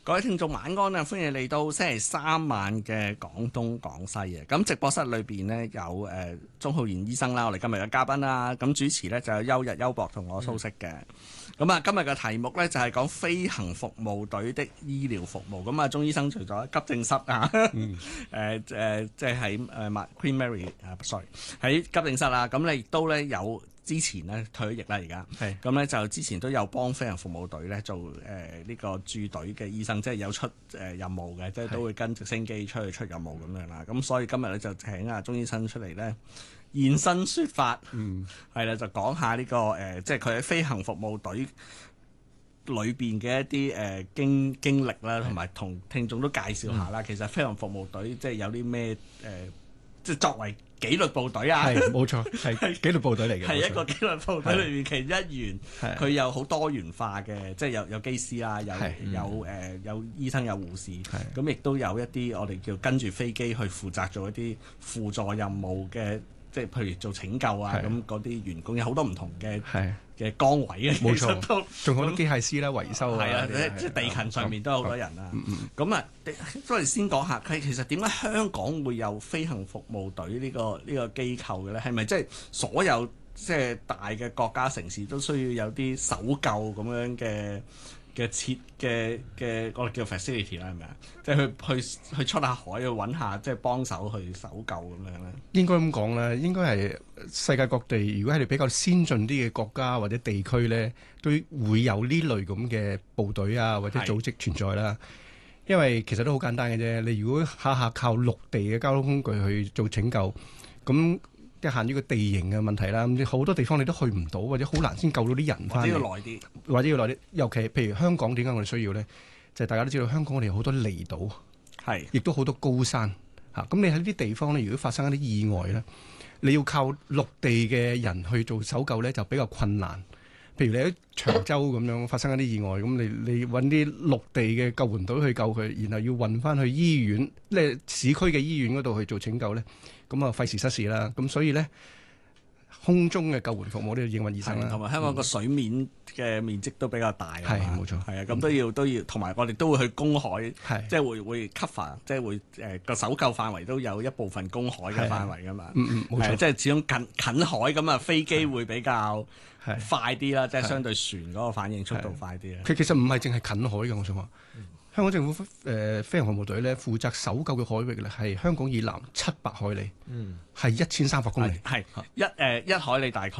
各位聽眾晚安啊！歡迎嚟到星期三晚嘅廣東廣西嘅。咁直播室裏邊呢，有鍾浩然醫生啦，我哋今日嘅嘉賓啦。咁主持呢，就有邱日邱博同我蘇軾嘅。咁啊，今日嘅題目呢，就係講飛行服務隊的醫療服務。咁啊，鍾醫生除咗急症室啊，即係喺Queen Mary sorry 喺急症室啦。咁你亦都呢有。之前咧退咗役啦，而家咁咧就之前都有幫飛行服務隊咧做呢個駐隊嘅醫生，即係有出任務嘅，即係都會跟直升機出任務咁樣啦。咁所以今日咧就請阿鍾醫生出嚟咧現身說法，係啦，就講下呢個即係佢喺飛行服務隊裏邊嘅一啲經歷啦，同埋同聽眾都介紹下啦。其實飛行服務隊即係有啲咩即係作為紀律部隊啊， 係冇錯，係紀律部隊嚟嘅， 係一個紀律部隊裏面其中一員，佢有好多元化嘅，即係有機師啦，有醫生有護士，咁亦都有一啲我哋叫跟住飛機去負責做一啲輔助任務嘅，即係譬如做拯救啊，咁嗰啲員工有好多唔同嘅崗位嘅， 冇錯，仲有好多機械師啦、維修啊， 係啊，即係地勤上面都有好多人啦。咁啊，都係先講下佢其實點解香港會有飛行服務隊呢個機構嘅咧？係咪即係所有即係大嘅國家城市都需要有啲搜救咁樣嘅我哋叫 facility 啦，係咪啊？即係去出下海去揾下，即係幫手去搜救咁樣咧。 應該咁講啦，應該係世界各地，如果係比較先進啲嘅國家或者地區咧，都會有呢類咁嘅部隊啊或者組織存在啦。因為其實都好簡單嘅啫，你如果下下靠陸地嘅交通工具去做拯救，咁即係限於個地形嘅問題啦。咁好多地方你都去唔到，或者好難先救到啲人翻嚟，或者要耐啲。尤其譬如香港，點解我哋需要咧？就係大家都知道香港我哋有好多離島，亦都好多高山嚇。咁你喺呢啲地方咧，如果發生一啲意外咧，你要靠陸地嘅人去做搜救咧，就比較困難。譬如你喺長洲咁樣發生一啲意外，咁你揾啲陸地嘅救援隊去救佢，然後要運翻去醫院，即係市區嘅醫院嗰度去做拯救咧，咁啊費時失事啦。咁所以咧，空中嘅救援服務都要應運而生啦。 同埋香港個水面嘅面積都比較大， 係冇錯， 係啊，咁都要，同埋我哋都會去公海，即係會 cover，即係會個搜救範圍都有一部分公海嘅範圍噶嘛。 冇錯， 即係始終近海咁啊，飛機會比較快啲啦，即係相對船嗰個反應速度快啲啦。 其實唔係淨係近海嘅，我想話，香港政府飛行服務隊咧負責搜救嘅海域咧係香港以南700海里，係1300公里， 係一海里大概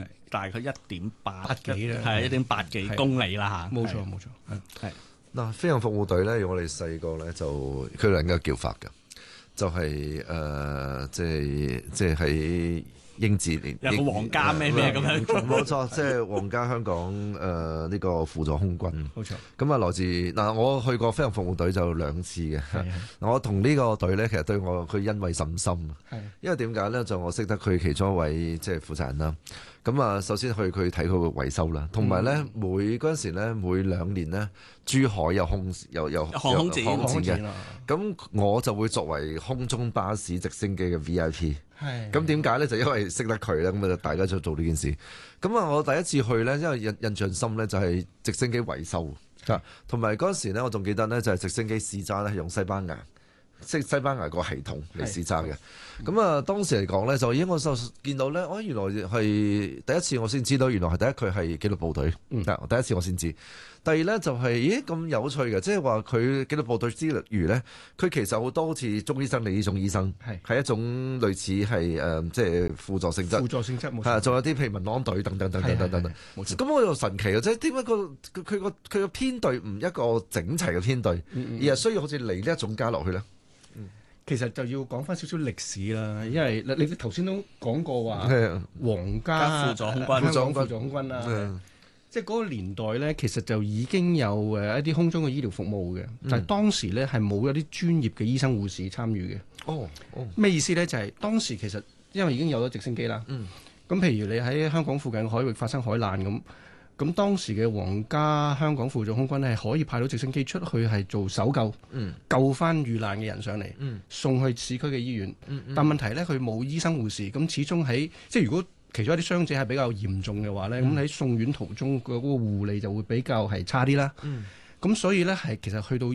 1.8幾啦，係1.8幾公里啦嚇。 冇錯，係嗱，飛行服務隊咧，我哋細個咧就佢有兩個叫法㗎，就係即係喺英治年有個皇家咩咁樣， 冇錯，即係皇家香港呢個輔助空軍， 冇錯。 咁啊，來自嗱，我去過飛行服務隊就2次嘅。我同呢個隊咧，其實對我佢恩惠甚深。因為點解咧？就我識得佢其中一位即係負責人啦。咁啊，首先去佢睇佢嘅維修啦，同埋咧嗰陣時咧每2年咧，珠海有航空展嘅，咁我就會作為空中巴士直升機嘅 VIP。咁點解咧？就因為識得佢咧，咁啊大家就做呢件事。咁啊，我第一次去咧，因為印象深咧，就係直升機維修，同埋嗰陣時咧，我仲記得咧，就係直升機試揸咧係用西班牙個系統嚟試揸嘅。咁啊，當時嚟講咧，就我就見到咧，原來係第一次我先知道，原來係第一佢係紀律部隊。第一次我先知。第二咧就係咁有趣嘅，即係話佢紀律部隊之餘咧，佢其實好多好似鍾醫生你呢種醫生，係一種類似係即係輔助性質冇錯，仲有啲譬如民安隊等等。咁我又神奇啊！即係點解佢個編隊唔一個整齊嘅編隊，而係需要好似你呢一種加落去咧？ 其實就要講翻少少歷史啦，因為你頭先都講過話皇家輔助空軍啦。即係嗰個年代咧，其實就已經有一啲空中嘅醫療服務嘅，但係當時咧係冇一啲專業嘅醫生護士參與嘅。咩意思咧？就係當時其實因為已經有咗直升機啦。咁譬如你喺香港附近嘅海域發生海難咁當時嘅皇家香港輔助空軍咧係可以派到直升機出去係做搜救，救翻遇難嘅人上嚟，送去市區嘅醫院。但問題咧，佢冇醫生護士，咁始終即係如果其中一啲傷者係比較嚴重嘅話咧，咁喺送院途中嗰個護理就會比較係差啲啦。 咁所以咧其實去到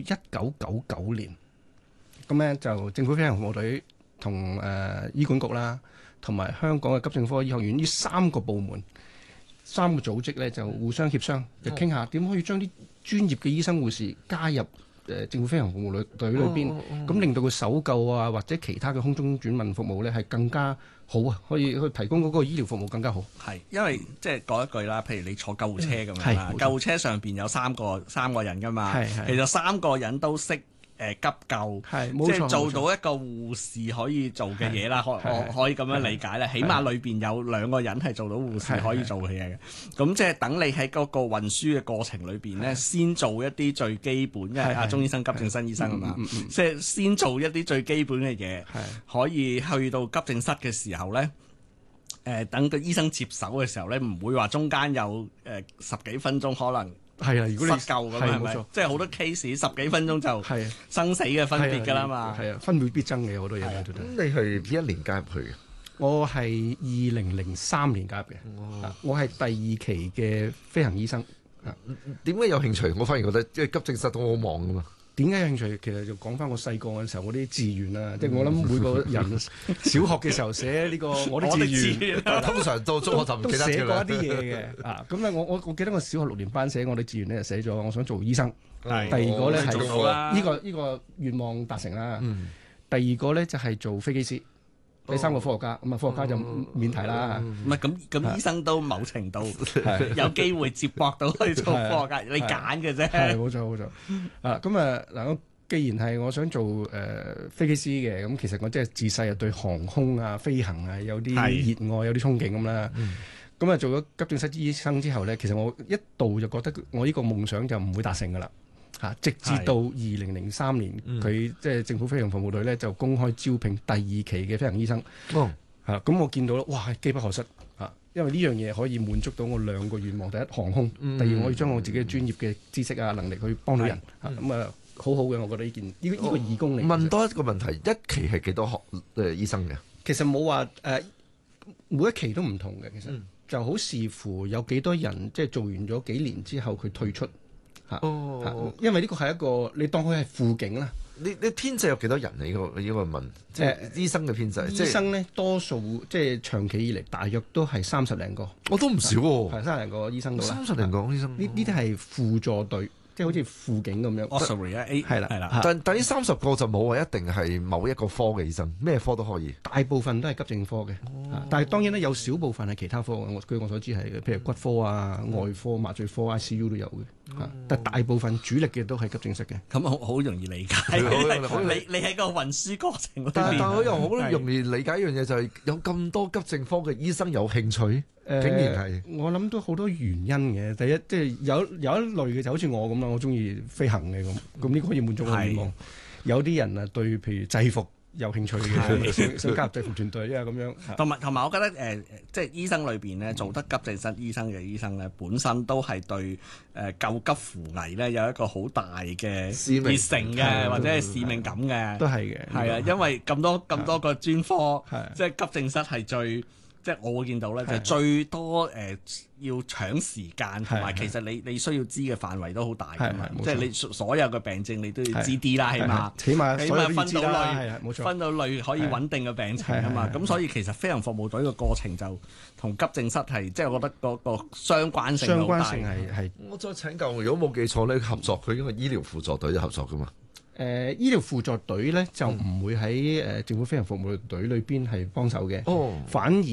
1999年，咁咧就政府飛行服務隊同醫管局啦，同埋香港嘅急症科醫學院呢3個部門、3個組織咧就互相協商，就傾下點可以將啲專業嘅醫生護士加入政府飛行服務隊裏邊，咁令到佢搜救啊或者其他嘅空中轉運服務咧係更加好啊，可以去提供嗰個醫療服務更加好。 係，因為即係講一句啦，譬如你坐救護車咁樣啦，救護車上邊有三個人噶嘛，其實3個人都識急救，即係做到一個護士可以做嘅嘢啦，可以咁樣理解啦。起碼裏邊有2個人係做到護士可以做嘅嘢嘅。咁即係等你喺嗰個運輸嘅過程裏邊咧，先做一啲最基本，因為阿鐘醫生急症室醫生啊嘛，即係先做一啲最基本嘅嘢，可以去到急症室嘅時候咧。等個醫生接手嘅時候咧，唔會話中間有10幾分鐘可能係啊，如果你失救咁係咪？即係好多 case 10幾分鐘就生死嘅分別㗎啦嘛。係啊， 分秒必爭嘅好多嘢。咁你係邊一年加入去嘅？ 我係2003年加入嘅。我係第2期嘅飛行醫生。 點解有興趣？我反而覺得即係急症室都好忙㗎嘛。 點解有興趣？其實就講翻我細個嘅時候，我啲志願啦，即係我諗每個人小學嘅時候寫呢個我啲志願， 通常到中學就唔記得寫過一啲嘢嘅。咁咧我記得我小學6年班寫我哋志願咧，寫咗我想做醫生。第二個咧係呢個願望達成啦。第2個咧就係做飛機師。第3個科學家，咁科學家就免提啦。 唔係咁醫生都某程度有機會接駁到去做科學家，你揀嘅啫。 係冇錯。嗱，既然係我想做飛機師嘅，咁其實我即係自細對航空啊、飛行啊有啲熱愛、有啲憧憬咁啦。做咗急症室醫生之後咧，其實我一度就覺得我呢個夢想就唔會達成㗎啦。直至到2003年，佢即係政府飛行服務隊咧就公開招聘第2期嘅飛行醫生。咁我見到咧，哇，機不可失因為呢樣嘢可以滿足到我2個願望：第一，航空；第2，我可以將我自己嘅專業嘅知識啊、能力去幫到人。好好嘅，我覺得呢個義工嚟。 問多一個問題：一期係幾多醫生嘅？ 其實冇話每一期都唔同嘅，其實就好視乎有幾多人即係做完咗幾年之後佢退出。因為呢個係一個你當佢係輔警啦。 你編制有幾多人？呢個問，即係醫生嘅編制。 醫生咧多數即係長期以嚟大約都係30零個。 我都唔少喎。 係30零個醫生到啦。 30零個醫生。 呢啲係輔助隊，即係好似輔警咁樣。 係啦。 但呢30個就冇話一定係某一個科嘅醫生，咩科都可以。 大部分都係急症科嘅。但係當然咧有少部分係其他科嘅。據我所知係譬如骨科啊、外科、麻醉科、ICU 都有嘅。但大部分主力嘅都係急症室嘅。 咁好容易理解。你喺個運輸過程嗰邊。 但我又好容易理解一樣嘢，就係有咁多急症科嘅醫生有興趣，竟然係。 我諗都好多原因嘅。第一，即係有一類嘅就好似我咁啦，我中意飛行嘅咁呢個可以滿足我願望。有啲人啊對譬如制服有興趣嘅，想加入制服團隊啊咁樣。 同埋我覺得即係醫生裏邊咧，做得急症室醫生嘅醫生咧，本身都係對救急扶危咧有一個好大嘅熱誠嘅，或者係使命感嘅。 都係嘅。 係啊，因為咁多個專科，即係急症室係最。即係我會見到咧，就最多要搶時間，同埋其實你需要知嘅範圍都好大㗎嘛。即係你所有嘅病症你都要知啲啦，起碼分到類，分到類可以穩定嘅病情啊嘛。咁所以其實飛行服務隊嘅過程就同急症室係，即係我覺得嗰個相關性好大。 係。 我再請教，如果冇記錯咧，合作佢因為醫療輔助隊就合作㗎嘛。 醫療輔助隊咧就唔會喺政府飛行服務隊裏邊係幫手嘅，反而